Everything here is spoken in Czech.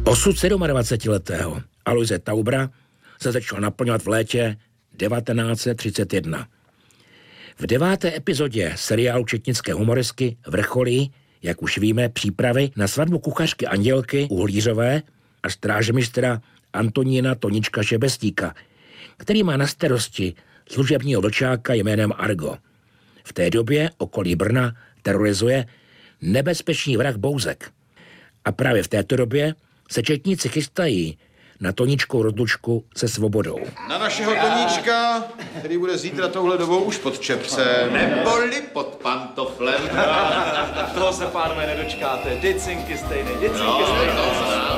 Osud 27letého Aloise Taubra se začal naplňovat v létě 1931. V 9. epizodě seriálu četnické humoresky vrcholí, jak už víme, přípravy na svatbu kuchařky Andělky Uhlířové a strážmistra Antonína Tonička Šebestíka, který má na starosti služebního vlčáka jménem Argo. V té době okolí Brna terorizuje nebezpečný vrah Bouzek. A právě v této době se četníci chystají na Toničkou rozlučku se svobodou. Na našeho Toníčka, který bude zítra touhle dobou už pod čepcem. Neboli pod pantoflem. Toho se, pánové, nedočkáte. Dycinky stejné.